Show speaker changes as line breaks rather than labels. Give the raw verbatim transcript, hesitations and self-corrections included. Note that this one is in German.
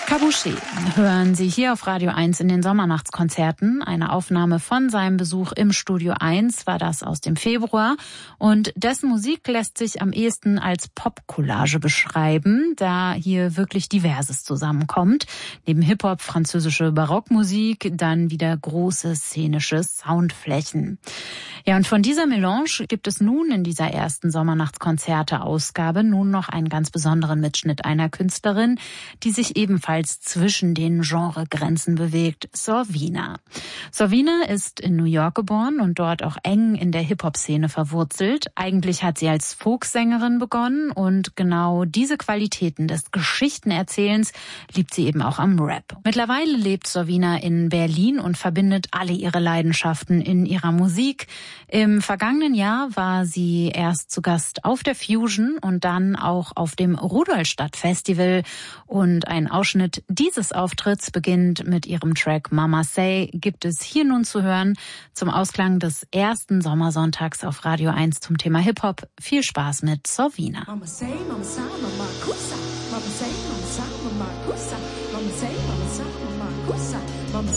Kabouché hören Sie hier auf Radio eins in den Sommernachtskonzerten. Eine Aufnahme von seinem Besuch im Studio eins war das aus dem Februar. Und dessen Musik lässt sich am ehesten als Pop-Collage beschreiben, da hier wirklich Diverses zusammenkommt. Neben Hip-Hop, französische Barockmusik, dann wieder große szenische Soundflächen. Ja, und von dieser Melange gibt es nun in dieser ersten Sommernachtskonzerte-Ausgabe nun noch einen ganz besonderen Mitschnitt einer Künstlerin, die sich ebenfalls zwischen den Genregrenzen bewegt, Sorvina. Sorvina ist in New York geboren und dort auch eng in der Hip-Hop-Szene verwurzelt. Eigentlich hat sie als Folksängerin begonnen und genau diese Qualitäten des Geschichtenerzählens liebt sie eben auch am Rap. Mittlerweile lebt Sorvina in Berlin und verbindet alle ihre Leidenschaften in ihrer Musik. Im vergangenen Jahr war sie erst zu Gast auf der Fusion und dann auch auf dem Rudolstadt Festival. Und ein Ausschnitt dieses Auftritts beginnt mit ihrem Track Mama Say, gibt es hier nun zu hören zum Ausklang des ersten Sommersonntags auf Radio eins zum Thema Hip-Hop. Viel Spaß mit Sorvina.
Mama say, mama sa, mama kusa. Mama say, mama sa, mama kusa. Mama say, mama sa, mama kusa. Mama